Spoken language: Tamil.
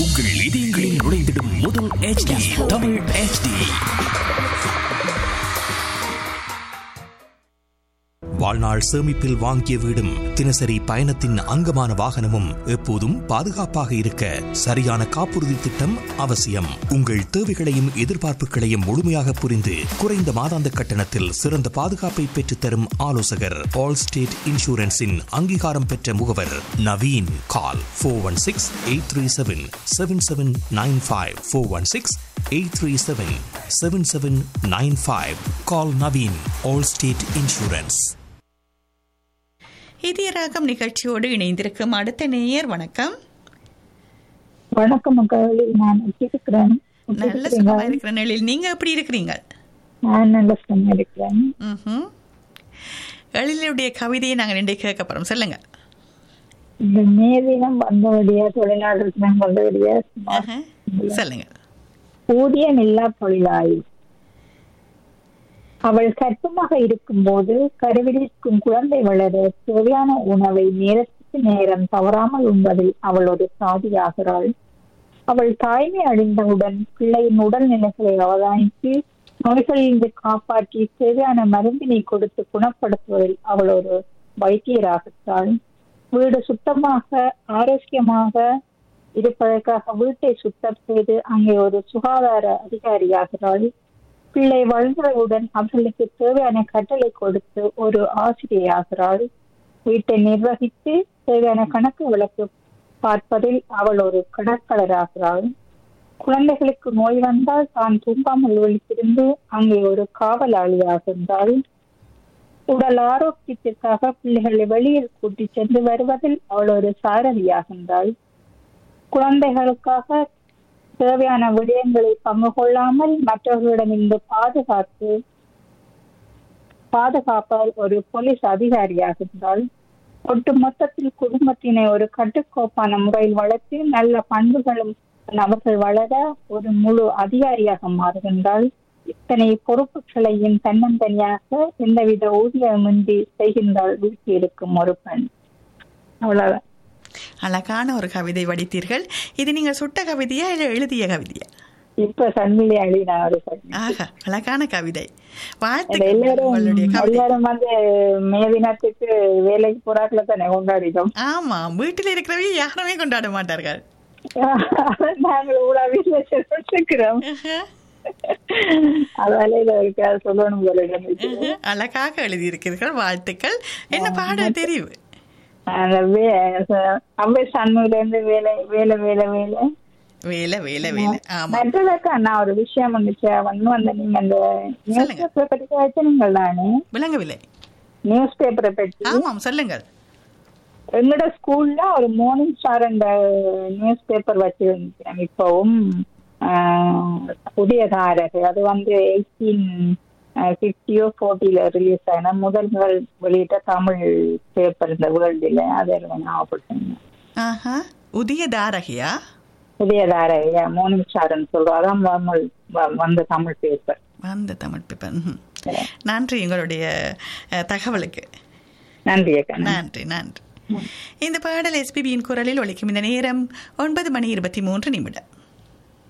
உங்கள் இதயங்களில் நுழைந்திடும் முதல் HD தமிழ் HD. வாழ்நாள் சேமிப்பில் வாங்கிய வீடும் தினசரி பயணத்தின் அங்கமான வாகனமும் எப்போதும் பாதுகாப்பாக இருக்க சரியான காப்புறுதி திட்டம் அவசியம். உங்கள் தேவைகளையும் எதிர்பார்ப்புகளையும் முழுமையாக புரிந்து குறைந்த மாதாந்த கட்டணத்தில் சிறந்த பாதுகாப்பை பெற்றுத்தரும் ஆலோசகர் ஆல் ஸ்டேட் இன்சூரன்ஸின் அங்கீகாரம் பெற்ற முகவர் நவீன். கால் 416-837-7795 416-837-7795. கால் நவீன். All state insurance. இதய ராகம் நிகழ்ச்சியோடு இணைந்திருக்கும் அடுத்த நேயர். வணக்கம். வணக்கம் மகளே, நான் இருக்கிறேன். நல்ல சுகமா இருக்கிற நிலையில் நீங்க எப்படி இருக்கிறீங்க? நான் நல்ல சுகமா இருக்கிறேன். எழிலுடைய கவிதையை நாங்கள் ரெண்டே கேட்க போறோம், சொல்லுங்க. இந்த மே தினம் வந்தவடியா, தொழிலாளர் தினம் வந்தவடியா, சொல்லுங்க. ஊதியம் இல்லா தொழிலாளி. அவள் கற்பமாக இருக்கும் போது கருவிலிருக்கும் குழந்தை வளர தேவையான உணவை நேரத்துக்கு நேரம் தவறாமல் உண்பதில் அவள் ஒரு சாதியாகிறாள். அவள் தாய்மை அடைந்தவுடன் பிள்ளையின் உடல்நிலைகளை அவதானித்து நோய்களிலிருந்து காப்பாற்றி தேவையான மருந்தினை கொடுத்து குணப்படுத்துவதில் அவள் ஒரு வைத்தியராகிறாள். வீடு சுத்தமாக ஆரோக்கியமாக இருப்பதற்காக வீட்டை சுத்தம் செய்து அங்கே ஒரு சுகாதார அதிகாரியாகிறாள். பிள்ளை வளர்ந்தவுடன் அவர்களுக்கு தேவையான கட்டளை கொடுத்து ஒரு ஆசிரியராகிறாள். வீட்டை நிர்வகித்து தேவையான கணக்கு வழக்கு பார்ப்பதில் அவள் ஒரு கணக்காளராகிறாள். குழந்தைகளுக்கு நோய் வந்தால் தான் தூங்காமல் விழித்திருந்து அங்கே ஒரு காவலாளியாகின்றாள். உடல் ஆரோக்கியத்திற்காக பிள்ளைகளை வெளியில் கூட்டி சென்று வருவதில் அவள் ஒரு சாரதியாகின்றாள். குழந்தைகளுக்காக தேவையான விடயங்களை பங்கு கொள்ளாமல் மற்றவர்களிடமிருந்து பாதுகாப்பால் ஒரு போலீஸ் அதிகாரியாகின்றாள். ஒட்டு மொத்தத்தில் குடும்பத்தினை ஒரு கட்டுக்கோப்பான முறையில் வளர்த்து நல்ல பண்புகளும் அவர்கள் வளர ஒரு முழு அதிகாரியாக மாறுகின்றாள். இத்தனை பொறுப்புகளையும் தன்னந்தனியாக எந்தவித ஊதியமின்றி செய்கின்றாள் வீட்டில் இருக்கும் ஒரு பெண். அவ்வளவுதான். அழகான ஒரு கவிதை வடித்தீர்கள். இது நீங்க சுட்ட கவிதையா இல்ல எழுதிய கவிதையா? இப்ப சன்மிலி அழினா ஒரு அழகான கவிதை. எல்லாரும் வந்து மே தினத்துக்கு வேலைக்கு போறாக்களை தானே கொண்டாடிட்டோம். ஆமா, வீட்டில் இருக்கிறவங்க யாருமே கொண்டாட மாட்டார்கள். நாங்கள் ஊழா வீட்டுல இருக்கிறோம். அதனால சொல்லணும் போல. அழகாக எழுதியிருக்கிறீர்கள், வாழ்த்துக்கள். என்ன பாட தெரிவு? நான் ஒரு விஷயம் நீங்க அந்த நியூஸ் பேப்பரை பற்றி வச்சீங்கள் தானே? விளங்கவில்லை. நியூஸ் பேப்பரை பற்றி. ஆமாம், சொல்லுங்கள். எங்களோட ஸ்கூல்ல ஒரு மார்னிங் ஸ்டார் என்ற நியூஸ் பேப்பர் வச்சிருந்தேன். இப்பவும் புதிய தாரக அது வந்து 1850 or 40 ரிலீஸ் ஆன முதல் வெளியிட்ட தமிழ் பேப்பர் இந்த வேர்ல்டுல. அதெல்லாம் ஞாபகப்படுத்துங்க. உதய தாரகையா? புதிய தாரகையா, மார்னிங் ஸ்டார்ன்னு சொல்றோம். அதான் வந்த தமிழ் பேப்பர். வந்த தமிழ் பேப்பர். நன்றி உங்களுடைய தகவலுக்கு. நன்றி. நன்றி நன்றி. இந்த பாடல் SPBயின் குரலில் ஒலிக்கும். இந்த நேரம் 9:23.